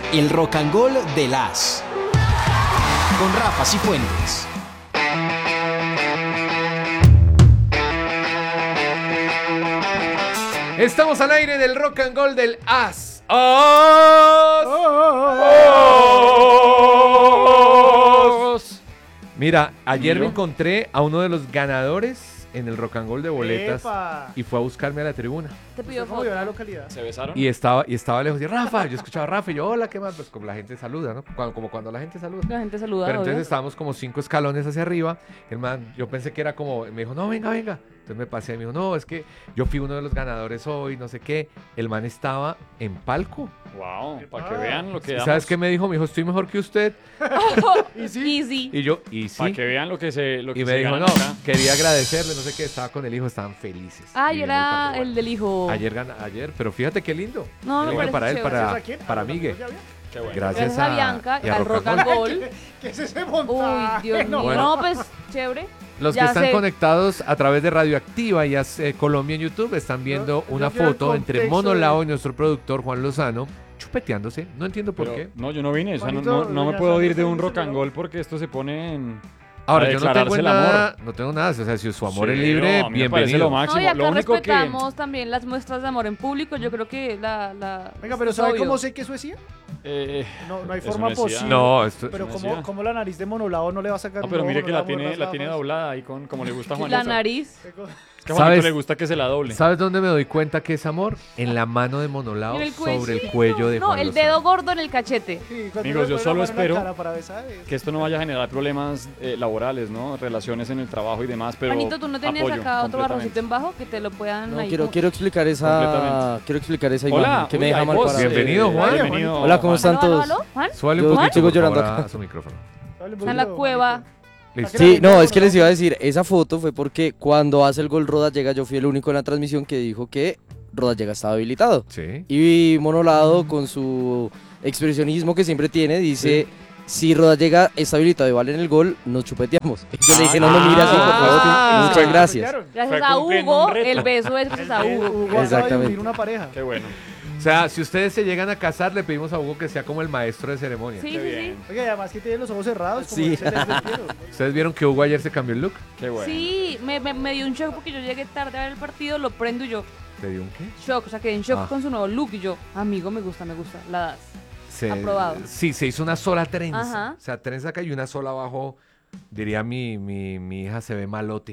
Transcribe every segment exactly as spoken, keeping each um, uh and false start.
El Rock and Roll de las con Rafa Cifuentes. Estamos al aire del Rock and Roll del As. ¡As! ¡As! Mira, ayer me encontré a uno de los ganadores en el Rock and Roll de boletas. ¡Epa! Y fue a buscarme a la tribuna. Te pidió ¿Cómo vio la foto. localidad? ¿Se besaron? Y estaba, y estaba lejos y Rafa, yo escuchaba a Rafa y yo, hola, ¿qué más? Pues como la gente saluda, ¿no? Cuando, como cuando la gente saluda. La gente saluda. Pero entonces obvio. estábamos como cinco escalones hacia arriba. El man, yo pensé que era como, me dijo, no, venga, venga. Entonces me pasé y me dijo, no, es que yo fui uno de los ganadores hoy, no sé qué. El man estaba en palco. Wow, para Ah. que vean lo que ¿Y damos. sabes qué me dijo? Me dijo, estoy mejor que usted. ¿Y sí? Easy. Y yo, y sí. Para que vean lo que se lo que Y me se dijo, gana no, acá. quería agradecerle, no sé qué, estaba con el hijo, estaban felices. Ah, y viviendo era partido. el del hijo. Ayer, gana, ayer, pero fíjate qué lindo. No, me Qué lindo parece para él, chévere. para, ¿Gracias a quién? para ¿A los Migue. amigos de Avian? Qué bueno. Gracias, Gracias a Bianca y al Rock and Roll. Roll. ¿Qué, qué es ese Uy, montaje? Dios mío. Bueno. No, pues, chévere. Los Ya que están sé. conectados a través de Radioactiva y Hace Colombia en YouTube están viendo Yo- yo una quiero el foto entre contexto Mono de- Lao y nuestro productor Juan Lozano chupeteándose. No entiendo por Pero, qué. no, yo no vine, o sea, no, Juanito, no, no me ya puedo sabes, ir de un ¿no? rock and roll porque esto se pone en... Ahora, para yo no tengo declararse el nada, amor. no tengo nada. O sea, si su amor Sí, es libre, no, a mí me parece bienvenido. lo máximo. No, y acá Lo único que... respetamos también las muestras de amor en público. Yo creo que la... la Venga, pero es ¿sabe obvio. cómo sé que eso decía? eh, No, no hay es forma una necesidad. posible. No, esto, Pero es ¿cómo, necesidad. cómo la nariz de monolado no le va a sacar No, un pero ojo, mire no que le va la a mover tiene, las la tiene gafas? doblada ahí con como le gusta a Juan La Lozano. nariz. ¿Qué cosa? Es que a Juanito ¿Sabes? le gusta que se la doble. ¿sabes dónde me doy cuenta que es amor? En la mano de Monolao En el sobre el cuellito. cuello de No, Juan el Lozano. dedo gordo en el cachete. Sí, cuando Amigos, le yo pone solo la mano en la espero cara para besar, es- Que esto no vaya a generar problemas eh, laborales, ¿no? Relaciones en el trabajo y demás, pero Manito, ¿tú no tenías apoyo acá otro completamente. arrocito en bajo que te lo puedan No, ahí? quiero, como- quiero explicar esa Completamente. quiero explicar esa Hola, imagen que uy, me deja hay mal voz, parado. Bienvenido, Juan. Bienvenido, Hola, ¿cómo Juan. están ¿Aló, aló, todos? aló, Juan? Súbale un Yo- poquito, sigo por llorando favor, a- acá. a su micrófono. Hable un Está en la poquito, cueva. Juanito. Listo. Sí, no, es que les iba a decir, esa foto fue porque cuando hace el gol Rodallega, yo fui el único en la transmisión que dijo que Rodallega estaba habilitado. Sí. Y Monolado, con su expresionismo que siempre tiene, dice, si Rodallega está habilitado y vale en el gol, nos chupeteamos. Y yo le dije, no me mire así, por favor, Ah. muchas gracias. Gracias Fue a cumpliendo Hugo, un reto. el beso es gracias a Eh, Hugo. Hugo acaba de Exactamente. unir una pareja. Qué bueno. O sea, si ustedes se llegan a casar, le pedimos a Hugo que sea como el maestro de ceremonia. Sí, Qué sí, bien. sí. Oye, además que tiene los ojos cerrados, como Sí. dice el ex del Piero. ¿Ustedes vieron que Hugo ayer se cambió el look? Qué bueno. Sí, me, me, me dio un shock porque yo llegué tarde a ver el partido, lo prendo y yo, ¿Te dio un qué? shock, o sea, quedé en shock Ah. con su nuevo look y yo, amigo, me gusta, me gusta, la das. Se, Aprobado. Sí, se hizo una sola trenza. Ajá. O sea, trenza acá y una sola abajo. Diría mi, mi, mi hija, se ve malote.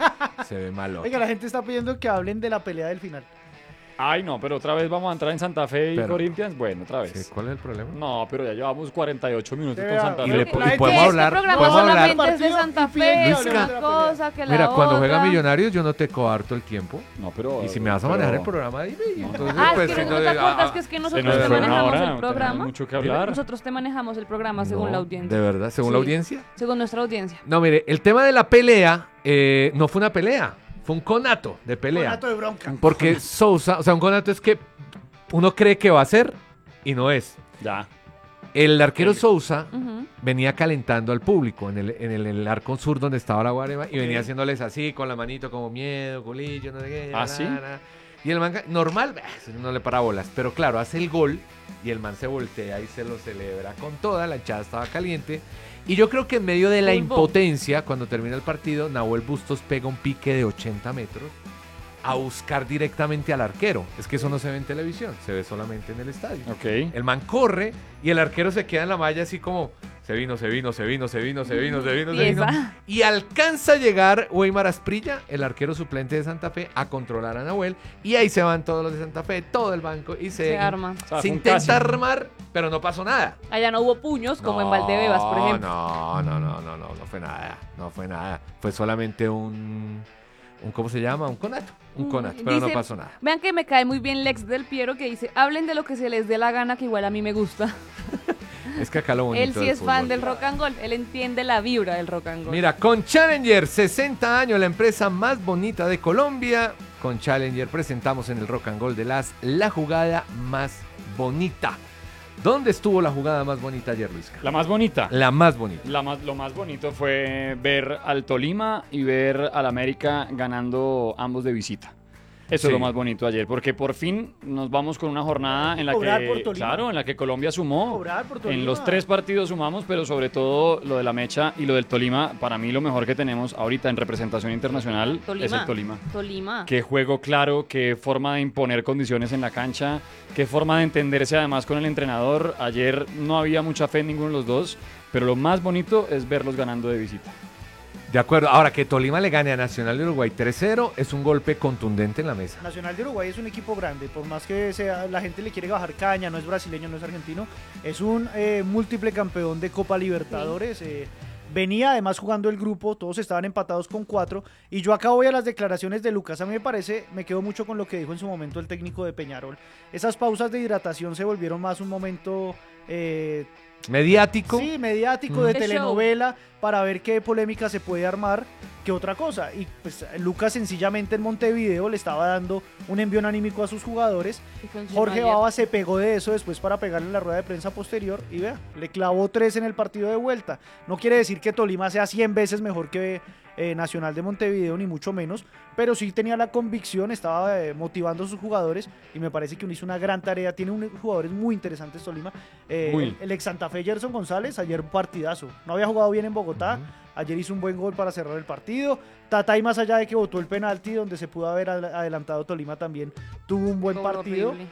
Se ve malote. Oiga, la gente está pidiendo que hablen de la pelea del final. Ay, no, pero otra vez vamos a entrar en Santa Fe y Pero- Corinthians. Bueno, otra vez. Sí, ¿cuál es el problema? No, pero ya llevamos cuarenta y ocho minutos Sí, con Santa y Fe. le- Porque y la gente- podemos este hablar- programa podemos hablar- solamente es de Partido Santa y Fe, Luisca. una Hablemos de la cosa que la Mira, cuando juega otra. Millonarios yo no te coarto el tiempo. No, pero... Y si me vas a pero- manejar el programa, dime. y No. entonces, Ah, pues, es que si no no- te acuerdas ah, que es que Se nosotros nos te fue una manejamos hora, el tenemos programa. mucho que hablar. Nosotros te manejamos el programa según no, la audiencia. ¿De verdad? ¿Según Sí. la audiencia? Según nuestra audiencia. No, mire, el tema de la pelea eh, no fue una pelea. Fue un conato de pelea. Conato de bronca. Porque Sousa, o sea, un conato es que uno cree que va a ser y no es. Ya. El arquero Sí. Sousa Ujú. venía calentando al público en el, en el, en el arco sur donde estaba la guarema y venía Ok. haciéndoles así con la manito como miedo, culillo, no sé qué. ¿Ah, na, sí? na. Y el man, ca- normal, bah, no le para bolas, pero claro, hace el gol y el man se voltea y se lo celebra con toda, la hinchada estaba caliente. Y yo creo que en medio de la Fútbol. impotencia, cuando termina el partido, Nahuel Bustos pega un pique de ochenta metros a buscar directamente al arquero. Es que eso no se ve en televisión, se ve solamente en el estadio. Ok. El man corre y el arquero se queda en la malla así como se vino, se vino, se vino, se vino, se vino, se vino, se vino. Tiesa. Y alcanza a llegar Weimar Asprilla, el arquero suplente de Santa Fe, a controlar a Nahuel. Y ahí se van todos los de Santa Fe, todo el banco y se, Se arma. O sea, se fue un intenta casi. armar, pero no pasó nada. Allá no hubo puños como en No, Valdebebas, por ejemplo. No, no, no, no, no, no fue nada, no fue nada. Fue solamente un, un ¿cómo se llama? Un conato, un Mm, conato, pero no dice- pasó nada. Vean que me cae muy bien Lex del Piero que dice, hablen de lo que se les dé la gana, que igual a mí me gusta. Es que acá lo bonito Él sí del es fan fútbol. del rock and roll, él entiende la vibra del rock and roll. Mira, con Challenger, sesenta años, la empresa más bonita de Colombia. Con Challenger presentamos en el Rock and Roll de las la jugada más bonita. ¿Dónde estuvo la jugada más bonita ayer, Luisca? La más bonita. La más bonita. La más, lo más bonito fue ver al Tolima y ver al América ganando ambos de visita. Eso Sí. es lo más bonito ayer, porque por fin nos vamos con una jornada en la Cobrar por que, Tolima. claro, en la que Colombia sumó. Cobrar por Tolima. En los tres partidos sumamos, pero sobre todo lo de la Mecha y lo del Tolima, para mí lo mejor que tenemos ahorita en representación internacional Tolima. es el Tolima. Tolima. Qué juego claro, qué forma de imponer condiciones en la cancha, qué forma de entenderse además con el entrenador. Ayer no había mucha fe en ninguno de los dos, pero lo más bonito es verlos ganando de visita. De acuerdo. Ahora, que Tolima le gane a Nacional de Uruguay tres cero es un golpe contundente en la mesa. Nacional de Uruguay es un equipo grande, por más que sea la gente le quiere bajar caña, no es brasileño, no es argentino, es un eh, múltiple campeón de Copa Libertadores. eh, venía además jugando el grupo, todos estaban empatados con cuatro, y yo acá voy a las declaraciones de Lucas. A mí me parece, me quedo mucho con lo que dijo en su momento el técnico de Peñarol. Esas pausas de hidratación se volvieron más un momento... eh, Mediático. Sí, mediático, Mm. de De telenovela, para ver qué polémica se puede armar que otra cosa. Y pues Lucas sencillamente en Montevideo le estaba dando un envión anímico a sus jugadores. Y funcionó Jorge ayer. Baba se pegó de eso después para pegarle en la rueda de prensa posterior y vea, le clavó tres en el partido de vuelta. No quiere decir que Tolima sea cien veces mejor que eh, Nacional de Montevideo, ni mucho menos, pero sí tenía la convicción, estaba eh, motivando a sus jugadores y me parece que hizo una gran tarea. Tiene un, jugadores muy interesantes Tolima. Eh, Muy. el, el ex Santa Fe Gerson González, ayer un partidazo. No había jugado bien en Bogotá. Ayer hizo un buen gol para cerrar el partido. Tatay, más allá de que votó el penalti, donde se pudo haber ad- adelantado Tolima, también tuvo un buen Gol partido. horrible.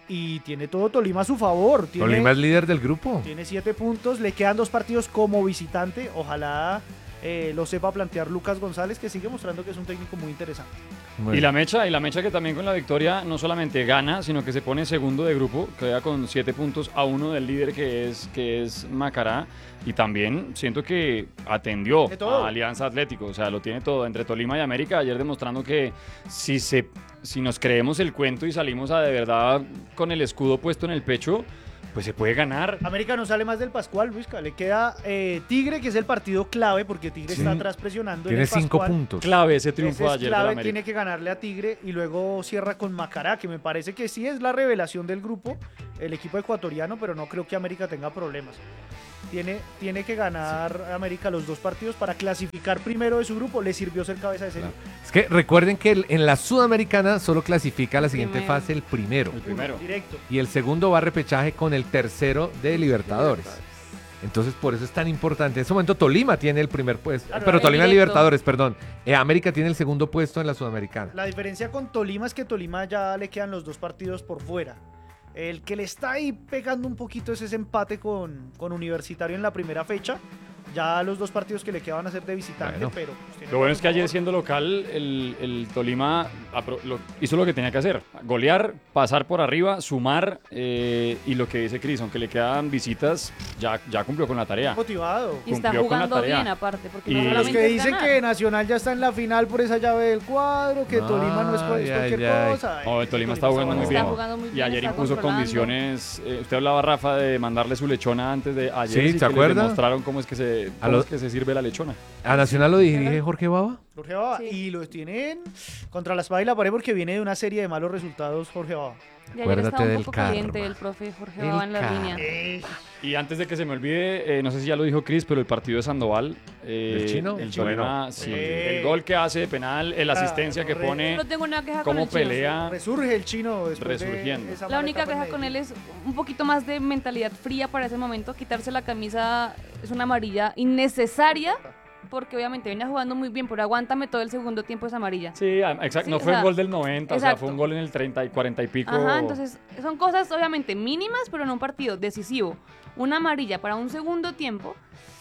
Y tiene todo Tolima a su favor. Tiene, Tolima es líder del grupo. tiene siete puntos. Le quedan dos partidos como visitante. Ojalá eh, lo sepa plantear Lucas González, que sigue mostrando que es un técnico muy interesante. Muy Y bien. la Mecha, y la Mecha que también con la victoria no solamente gana, sino que se pone segundo de grupo, queda con siete puntos a uno del líder que es, que es Macará. Y también siento que atendió De todo. a Alianza Atlético, o sea, lo tiene todo entre Tolima y América. Ayer demostrando que si, se, si nos creemos el cuento y salimos a de verdad con el escudo puesto en el pecho, pues se puede ganar. América no sale más del Pascual, Luisca. Le queda eh, Tigre, que es el partido clave, porque Tigre Sí. está atrás presionando. en Tiene el cinco Pascual. puntos. Clave ese Ese triunfo es ayer de clave, la América. tiene que ganarle a Tigre y luego cierra con Macará, que me parece que sí es la revelación del grupo, el equipo ecuatoriano, pero no creo que América tenga problemas. Tiene, tiene que ganar América los dos partidos para clasificar primero de su grupo. Le sirvió ser cabeza de serie. Es que recuerden que el- en la Sudamericana solo clasifica a la siguiente Primero. fase el primero. El primero. Directo. Y el segundo va a repechaje con el tercero de Libertadores. Entonces, por eso es tan importante. En ese momento Tolima tiene el primer puesto. Claro, pero el Tolima directo. Libertadores, perdón. Eh, América tiene el segundo puesto en la Sudamericana. La diferencia con Tolima es que Tolima ya le quedan los dos partidos por fuera. El que le está ahí pegando un poquito es ese empate con, con Universitario en la primera fecha. Ya los dos partidos que le quedan a ser de visitante, Bueno. pero... pues, tiene Lo bueno es por que ayer favor. siendo local, el, el Tolima apro- lo- hizo lo que tenía que hacer. Golear, pasar por arriba, sumar eh, y lo que dice Cris, aunque le quedan visitas, ya, ya cumplió con la tarea. Motivado. Y está cumplió con la jugando tarea. bien aparte, porque Y- no Los solamente que es dicen ganar. que Nacional ya está en la final por esa llave del cuadro, que Tolima no es, cual- es Ay, cualquier ay, ay. cosa. No, el Tolima está jugando muy Está bien. jugando muy Y bien, ayer está impuso controlando. condiciones. eh, usted hablaba, Rafa, de mandarle su lechona antes de ayer. Sí, y ¿se que les acuerda? demostraron cómo es que se, A cómo lo- es que se sirve la lechona. ¿A Nacional lo dirige Jorge Baba? Jorge Baba. Sí. Y los tienen contra la espada y la pared porque viene de una serie de malos resultados Jorge Baba. Y ayer Acuérdate estaba un del poco karma. caliente el profe Jorge El Baba en la karma. línea. Eh, Y antes de que se me olvide, eh, no sé si ya lo dijo Cris, pero el partido de Sandoval. eh, ¿El chino? El, El Tolima, chino. sí, Eh. el gol que hace de penal, eh, la asistencia que re- pone. No tengo una queja con Cómo el chino. pelea. resurge el chino después Resurgiendo. de esa La mala única etapa en queja con él Medellín. es un poquito más de mentalidad fría para ese momento. Quitarse la camisa es una amarilla innecesaria, porque obviamente venía jugando muy bien, pero aguántame todo el segundo tiempo esa amarilla. Sí, ah, exacto. Sí, no o fue sea, un gol del noventa, o sea, exacto. fue un gol en el treinta y cuarenta y pico. Ajá, entonces son cosas obviamente mínimas, pero en un partido decisivo. Una amarilla para un segundo tiempo,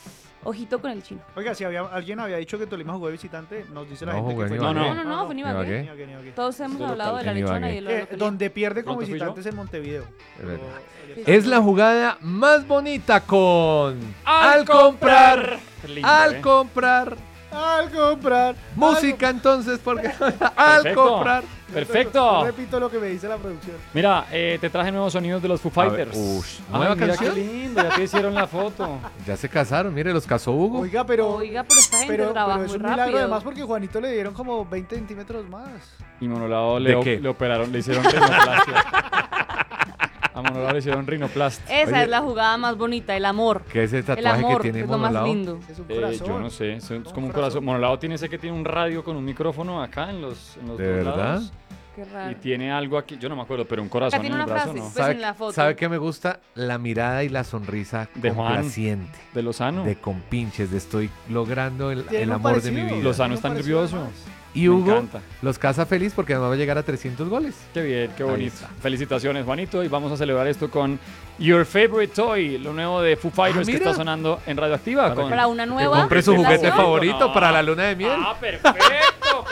ojito con el chino. Oiga, si había, alguien había dicho que Tolima jugó de visitante, nos dice la No, gente jugó que en fue No, Ibagué. No, no, no, fue en Ibagué. Ibagué. Ibagué, Ibagué. Todos hemos Estoy hablado de la local. lechona En y de lo, Eh, lo que le- donde pierde como ¿Pronto fui visitante es en Montevideo. Es verdad. Pero- Es la jugada más bonita con ¡Al comprar! Qué lindo, al ¿eh? comprar Al comprar. música entonces porque al Perfecto. comprar. Perfecto. Repito lo que me dice la producción. Mira, eh, te traje nuevos sonidos de los Foo A ver, Fighters. ush, Ay, ¿nueva mira canción? qué lindo, ya te hicieron la foto. Ya se casaron, mire, los casó Hugo. Oiga, pero. Oiga, pero esta gente pero, trabaja pero es muy un milagro rápido. además porque Juanito le dieron como veinte centímetros más. Y Monolado ¿De le, qué? le operaron, le hicieron rinoplastia. A Monolado le hicieron rinoplastia. Esa Oye. es la jugada más bonita, el amor. ¿Qué es el El tatuaje amor, que tiene es lo más Monolao? lindo. Es un Eh, corazón. yo no sé, es, es Un como un corazón. corazón. Monolado tiene ese que tiene un radio con un micrófono acá en los, en los ¿De dos verdad? lados. Qué raro. Y tiene algo aquí, yo no me acuerdo, pero un corazón tiene en el una brazo, frase. ¿no? Pues ¿Sabe, en la foto. ¿Sabe qué me gusta? La mirada y la sonrisa De Juan. complaciente. De Lozano. De compinches, de estoy logrando el, Tiene el un amor de mi parecido. vida. Lozano está Tiene un parecido, nervioso. además. Y Me Hugo encanta. los casa feliz porque además va a llegar a trescientos goles. Qué bien, qué Ahí bonito. está. Felicitaciones, Juanito. Y vamos a celebrar esto con Your Favorite Toy, lo nuevo de Foo Fighters que mira. está sonando en Radioactiva. Con... Para una Que nueva compre su juguete relación. favorito No. para la luna de miel. Ah, perfecto.